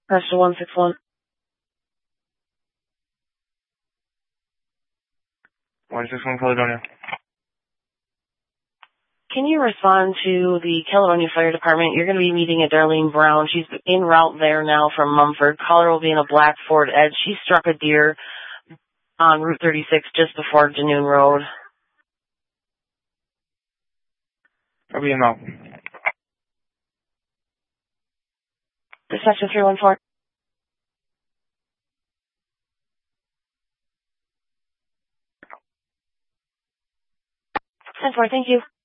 Pressure 161. 161 Caledonia. Can you respond to the Caledonia Fire Department? You're going to be meeting at Darlene Brown. She's en route there now from Mumford. Caller will be in a black Ford Edge. She struck a deer on Route 36 just before Janoon Road. I'll be in now. Dispatcher 314. 10-4, thank you.